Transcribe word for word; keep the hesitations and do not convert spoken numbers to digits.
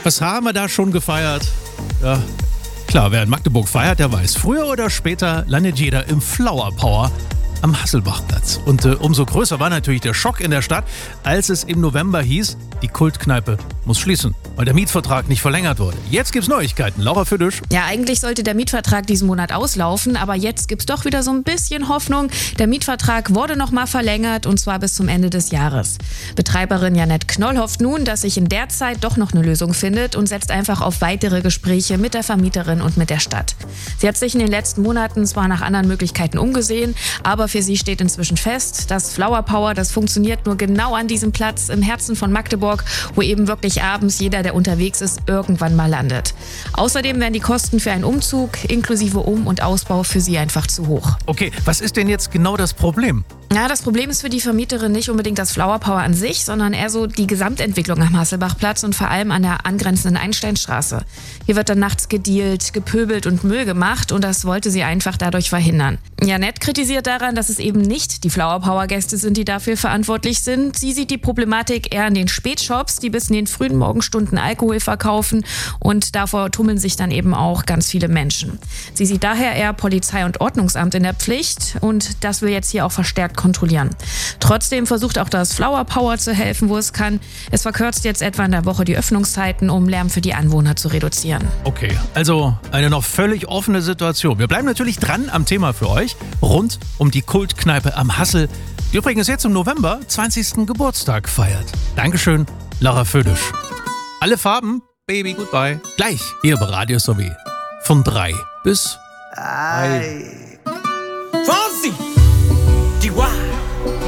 Was haben wir da schon gefeiert? Ja, klar, wer in Magdeburg feiert, der weiß, früher oder später landet jeder im Flower Power am Hasselbachplatz. Und äh, umso größer war natürlich der Schock in der Stadt, als es im November hieß, die Kultkneipe muss schließen, weil der Mietvertrag nicht verlängert wurde. Jetzt gibt's Neuigkeiten. Laura Füdisch. Ja, eigentlich sollte der Mietvertrag diesen Monat auslaufen, aber jetzt gibt's doch wieder so ein bisschen Hoffnung. Der Mietvertrag wurde nochmal verlängert und zwar bis zum Ende des Jahres. Betreiberin Janette Knoll hofft nun, dass sich in der Zeit doch noch eine Lösung findet und setzt einfach auf weitere Gespräche mit der Vermieterin und mit der Stadt. Sie hat sich in den letzten Monaten zwar nach anderen Möglichkeiten umgesehen, aber für sie steht inzwischen fest, das Flower Power, das funktioniert nur genau an diesem Platz im Herzen von Magdeburg, wo eben wirklich abends jeder, der unterwegs ist, irgendwann mal landet. Außerdem wären die Kosten für einen Umzug inklusive Um- und Ausbau für sie einfach zu hoch. Okay, was ist denn jetzt genau das Problem? Ja, das Problem ist für die Vermieterin nicht unbedingt das Flower Power an sich, sondern eher so die Gesamtentwicklung am Hasselbachplatz und vor allem an der angrenzenden Einsteinstraße. Hier wird dann nachts gedealt, gepöbelt und Müll gemacht und das wollte sie einfach dadurch verhindern. Janette kritisiert daran, dass es eben nicht die Flower Power Gäste sind, die dafür verantwortlich sind. Sie sieht die Problematik eher in den Spätshops, die bis in den frühen Morgenstunden Alkohol verkaufen und davor tummeln sich dann eben auch ganz viele Menschen. Sie sieht daher eher Polizei und Ordnungsamt in der Pflicht und das will jetzt hier auch verstärkt kontrollieren. Trotzdem versucht auch das Flower Power zu helfen, wo es kann. Es verkürzt jetzt etwa in der Woche die Öffnungszeiten, um Lärm für die Anwohner zu reduzieren. Okay, also eine noch völlig offene Situation. Wir bleiben natürlich dran am Thema für euch, rund um die Kultkneipe am Hassel, die übrigens jetzt im November zwanzigsten Geburtstag feiert. Dankeschön, Laura Füdisch. Alle Farben, Baby, goodbye. Gleich hier bei Radio S O W. Von drei bis drei. Fonsi!